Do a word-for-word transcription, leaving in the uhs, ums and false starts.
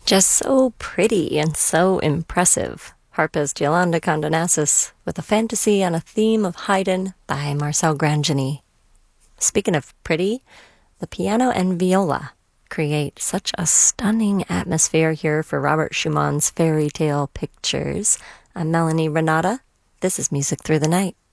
Just so pretty and so impressive. Harpist Yolanda Condonasis with a fantasy on a theme of Haydn by Marcel Grangeni. Speaking of pretty, the piano and viola create such a stunning atmosphere here for Robert Schumann's fairy tale pictures. I'm Melanie Renata. This is Music Through the Night.